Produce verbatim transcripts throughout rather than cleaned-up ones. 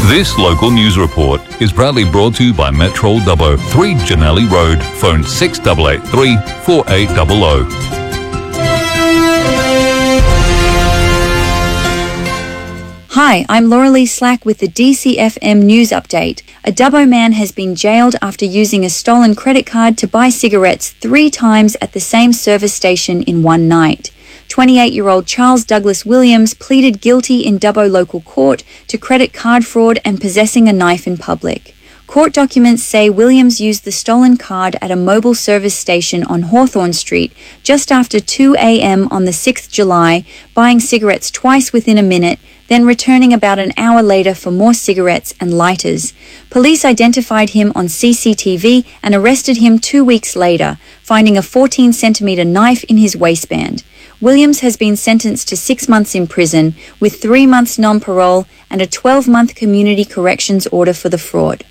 This local news report is proudly brought to you by Metro Dubbo, three Janelli Road, phone six eight eight three, four eight zero zero. Hi, I'm Laura-Lee Slack with the D C F M News Update. A Dubbo man has been jailed after using a stolen credit card to buy cigarettes three times at the same service station in one night. twenty-eight-year-old Charles Douglas Williams pleaded guilty in Dubbo local court to credit card fraud and possessing a knife in public. Court documents say Williams used the stolen card at a mobile service station on Hawthorne Street just after two a.m. on the sixth of July, buying cigarettes twice within a minute, then returning about an hour later for more cigarettes and lighters. Police identified him on C C T V and arrested him two weeks later, finding a fourteen centimetre knife in his waistband. Williams has been sentenced to six months in prison, with three months non-parole and a twelve-month community corrections order for the fraud.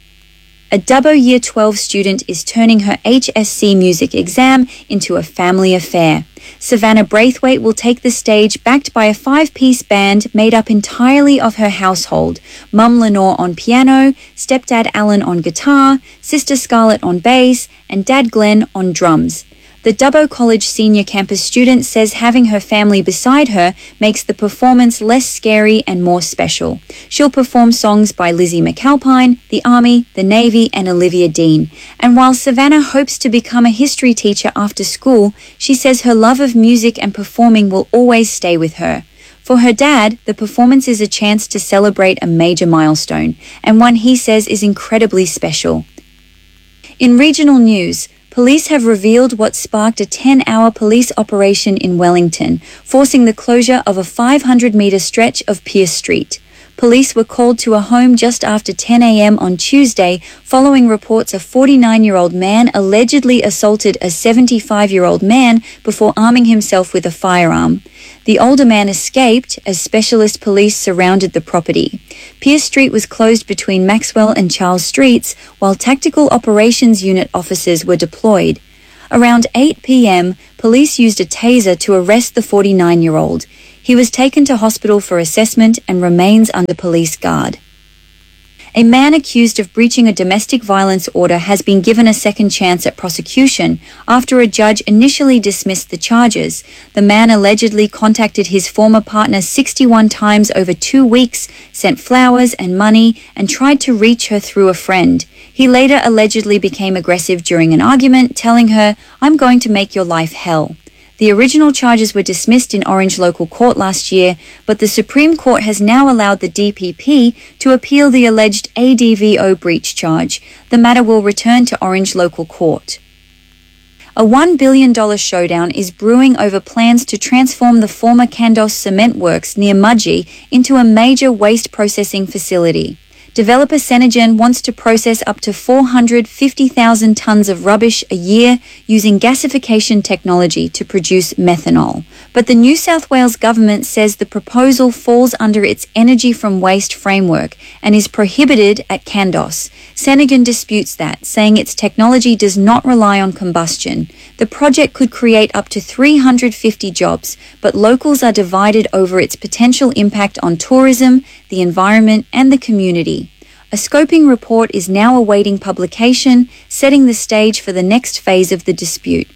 A Dubbo Year twelve student is turning her H S C music exam into a family affair. Savannah Braithwaite will take the stage backed by a five-piece band made up entirely of her household. Mum Lenore on piano, stepdad Alan on guitar, sister Scarlett on bass, and dad Glenn on drums. The Dubbo College senior campus student says having her family beside her makes the performance less scary and more special. She'll perform songs by Lizzie McAlpine, the Army, the Navy, and Olivia Dean. And while Savannah hopes to become a history teacher after school, she says her love of music and performing will always stay with her. For her dad, the performance is a chance to celebrate a major milestone, and one he says is incredibly special. In regional news, police have revealed what sparked a ten-hour police operation in Wellington, forcing the closure of a five hundred metre stretch of Pierce Street. Police were called to a home just after ten a.m. on Tuesday following reports a forty-nine-year-old man allegedly assaulted a seventy-five-year-old man before arming himself with a firearm. The older man escaped as specialist police surrounded the property. Pierce Street was closed between Maxwell and Charles Streets, while Tactical Operations Unit officers were deployed. Around eight p.m., police used a taser to arrest the forty-nine-year-old. He was taken to hospital for assessment and remains under police guard. A man accused of breaching a domestic violence order has been given a second chance at prosecution after a judge initially dismissed the charges. The man allegedly contacted his former partner sixty-one times over two weeks, sent flowers and money, and tried to reach her through a friend. He later allegedly became aggressive during an argument, telling her, "I'm going to make your life hell." The original charges were dismissed in Orange Local Court last year, but the Supreme Court has now allowed the D P P to appeal the alleged A D V O breach charge. The matter will return to Orange Local Court. A one billion dollars showdown is brewing over plans to transform the former Candos cement works near Mudgee into a major waste processing facility. Developer Senegen wants to process up to four hundred fifty thousand tons of rubbish a year using gasification technology to produce methanol. But the New South Wales government says the proposal falls under its Energy from Waste framework and is prohibited at Candos. Senegen disputes that, saying its technology does not rely on combustion. The project could create up to three hundred fifty jobs, but locals are divided over its potential impact on tourism, the environment, and the community. A scoping report is now awaiting publication, setting the stage for the next phase of the dispute.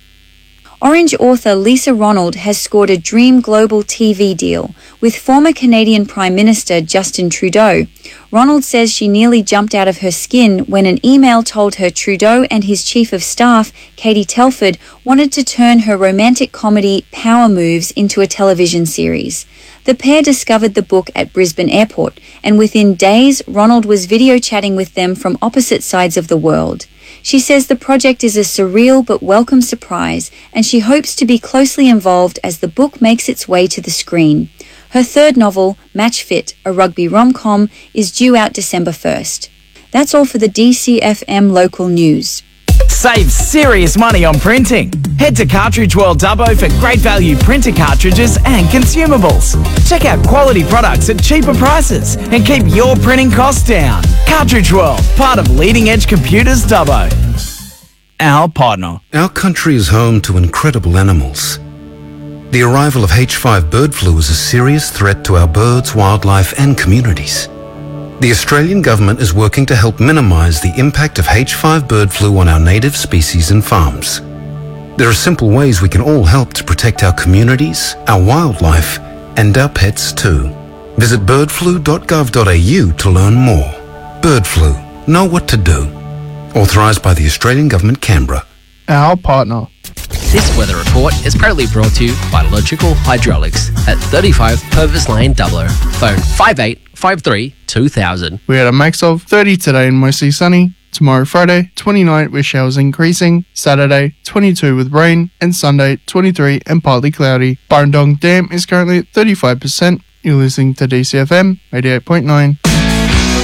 Orange author Lisa Ronald has scored a dream global T V deal with former Canadian Prime Minister Justin Trudeau. Ronald says she nearly jumped out of her skin when an email told her Trudeau and his Chief of Staff, Katie Telford, wanted to turn her romantic comedy Power Moves into a television series. The pair discovered the book at Brisbane Airport, and within days, Ronald was video chatting with them from opposite sides of the world. She says the project is a surreal but welcome surprise, and she hopes to be closely involved as the book makes its way to the screen. Her third novel, Match Fit, a rugby rom-com, is due out December first. That's all for the D C F M local news. Save serious money on printing. Head to Cartridge World Dubbo for great value printer cartridges and consumables. Check out quality products at cheaper prices and keep your printing costs down. Cartridge World, part of Leading Edge Computers Dubbo. Our partner. Our country is home to incredible animals. The arrival of H five bird flu is a serious threat to our birds, wildlife and communities. The Australian Government is working to help minimise the impact of H five bird flu on our native species and farms. There are simple ways we can all help to protect our communities, our wildlife, and our pets too. Visit bird flu dot gov dot a u to learn more. Bird flu. Know what to do. Authorised by the Australian Government, Canberra. Our partner. This weather report is proudly brought to you by Logical Hydraulics at thirty-five Purvis Lane, Dubbo. Phone five eight five three two thousand. We had a max of thirty today and mostly sunny. Tomorrow Friday, twenty-nine with showers increasing. Saturday, twenty-two with rain. And Sunday, twenty-three and partly cloudy. Burrendong Dam is currently at thirty-five percent. You're listening to D C F M eighty-eight point nine.